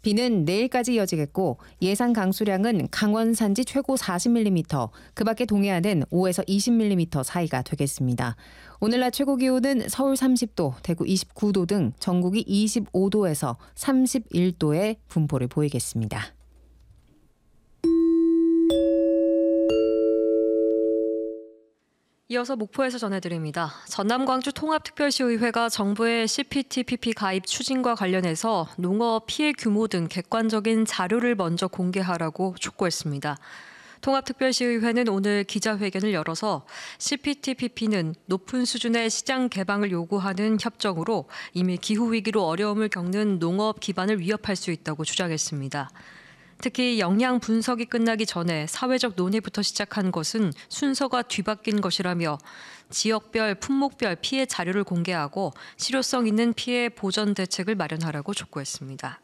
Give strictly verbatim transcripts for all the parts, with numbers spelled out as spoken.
비는 내일까지 이어지겠고 예상 강수량은 강원 산지 최고 사십 밀리미터, 그 밖에 동해안은 오에서 이십 밀리미터 사이가 되겠습니다. 오늘 낮 최고 기온은 서울 삼십 도, 대구 이십구 도 등 전국이 이십오 도에서 삼십일 도의 분포를 보이겠습니다. 이어서 목포에서 전해드립니다. 전남광주 통합특별시의회가 정부의 씨피티피피 가입 추진과 관련해서 농업 피해 규모 등 객관적인 자료를 먼저 공개하라고 촉구했습니다. 통합특별시의회는 오늘 기자회견을 열어서 씨피티피피는 높은 수준의 시장 개방을 요구하는 협정으로 이미 기후위기로 어려움을 겪는 농업 기반을 위협할 수 있다고 주장했습니다. 특히 영양 분석이 끝나기 전에 사회적 논의부터 시작한 것은 순서가 뒤바뀐 것이라며 지역별, 품목별 피해 자료를 공개하고 실효성 있는 피해 보전 대책을 마련하라고 촉구했습니다.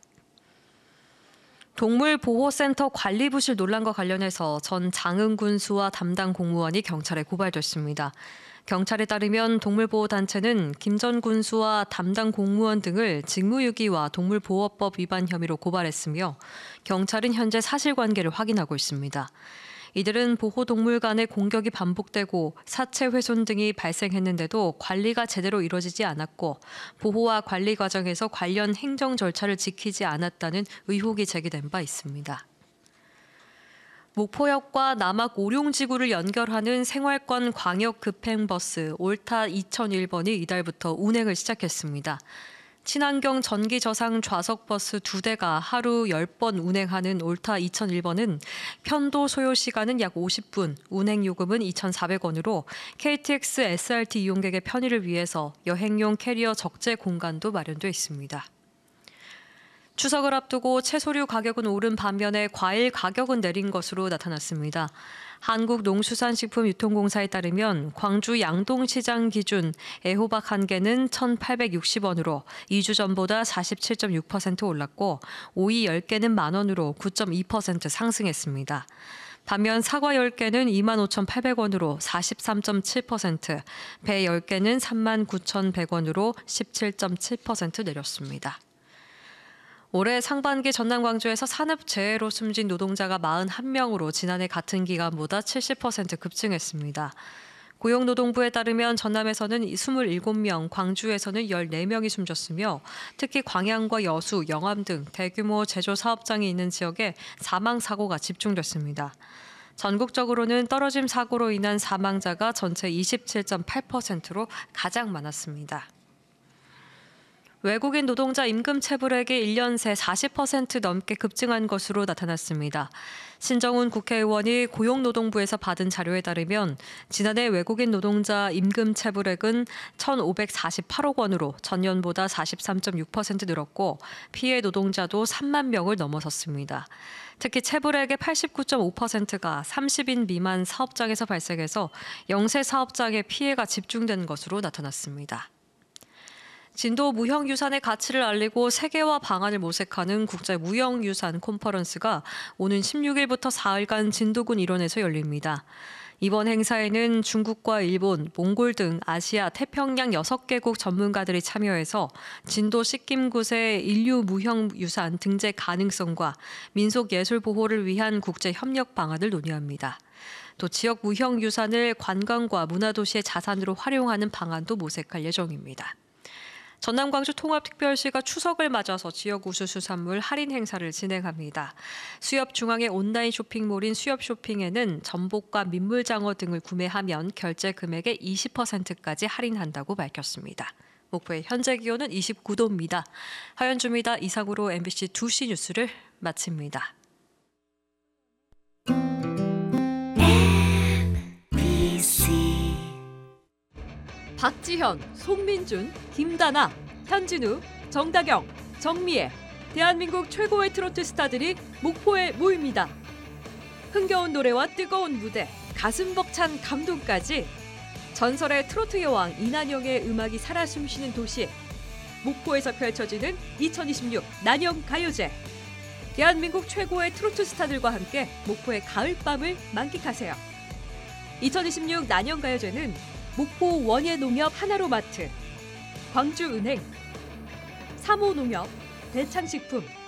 동물보호센터 관리부실 논란과 관련해서 전 장흥 군수와 담당 공무원이 경찰에 고발됐습니다. 경찰에 따르면 동물보호단체는 김 전 군수와 담당 공무원 등을 직무유기와 동물보호법 위반 혐의로 고발했으며 경찰은 현재 사실관계를 확인하고 있습니다. 이들은 보호동물 간의 공격이 반복되고 사체 훼손 등이 발생했는데도 관리가 제대로 이루어지지 않았고 보호와 관리 과정에서 관련 행정 절차를 지키지 않았다는 의혹이 제기된 바 있습니다. 목포역과 남악 오룡지구를 연결하는 생활권 광역급행버스 올타 이천일 번이 이달부터 운행을 시작했습니다. 친환경 전기 저상 좌석 버스 두 대가 하루 십 번 운행하는 올타 이천일 번은 편도 소요 시간은 약 오십 분, 운행 요금은 이천사백 원으로 케이티엑스 에스알티 이용객의 편의를 위해서 여행용 캐리어 적재 공간도 마련돼 있습니다. 추석을 앞두고 채소류 가격은 오른 반면에 과일 가격은 내린 것으로 나타났습니다. 한국농수산식품유통공사에 따르면 광주 양동시장 기준 애호박 한 개는 천팔백육십 원으로 이 주 전보다 사십칠 점 육 퍼센트 올랐고 오이 십 개는 만 원으로 구 점 이 퍼센트 상승했습니다. 반면 사과 십 개는 이만 오천팔백 원으로 사십삼 점 칠 퍼센트, 배 십 개는 삼만 구천백 원으로 십칠 점 칠 퍼센트 내렸습니다. 올해 상반기 전남 광주에서 산업재해로 숨진 노동자가 사십일 명으로 지난해 같은 기간보다 칠십 퍼센트 급증했습니다. 고용노동부에 따르면 전남에서는 이십칠 명, 광주에서는 십사 명이 숨졌으며 특히 광양과 여수, 영암 등 대규모 제조 사업장이 있는 지역에 사망사고가 집중됐습니다. 전국적으로는 떨어짐 사고로 인한 사망자가 전체 이십칠 점 팔 퍼센트로 가장 많았습니다. 외국인 노동자 임금 체불액이 일 년 새 사십 퍼센트 넘게 급증한 것으로 나타났습니다. 신정훈 국회의원이 고용노동부에서 받은 자료에 따르면 지난해 외국인 노동자 임금 체불액은 천오백사십팔억 원으로 전년보다 사십삼 점 육 퍼센트 늘었고 피해 노동자도 삼만 명을 넘어섰습니다. 특히 체불액의 팔십구 점 오 퍼센트가 삼십 인 미만 사업장에서 발생해서 영세 사업장에 피해가 집중된 것으로 나타났습니다. 진도 무형유산의 가치를 알리고 세계화 방안을 모색하는 국제무형유산 컨퍼런스가 오는 십육 일부터 사흘간 진도군 일원에서 열립니다. 이번 행사에는 중국과 일본, 몽골 등 아시아, 태평양 여섯 개국 전문가들이 참여해서 진도 식김굿의 인류 무형유산 등재 가능성과 민속예술 보호를 위한 국제협력 방안을 논의합니다. 또 지역 무형유산을 관광과 문화도시의 자산으로 활용하는 방안도 모색할 예정입니다. 전남 광주 통합특별시가 추석을 맞아서 지역 우수 수산물 할인 행사를 진행합니다. 수협 중앙의 온라인 쇼핑몰인 수협쇼핑에는 전복과 민물장어 등을 구매하면 결제 금액의 이십 퍼센트까지 할인한다고 밝혔습니다. 목포의 현재 기온은 이십구 도입니다. 하연주입니다. 이상으로 엠비씨 두 시 뉴스를 마칩니다. 박지현, 송민준, 김다나, 현진우, 정다경, 정미애, 대한민국 최고의 트로트 스타들이 목포에 모입니다. 흥겨운 노래와 뜨거운 무대, 가슴 벅찬 감동까지 전설의 트로트 여왕 이난영의 음악이 살아 숨쉬는 도시 목포에서 펼쳐지는 이천이십육 난영가요제. 대한민국 최고의 트로트 스타들과 함께 목포의 가을밤을 만끽하세요. 이천이십육 난영가요제는 목포 원예농협 하나로마트, 광주은행, 삼호농협, 대창식품,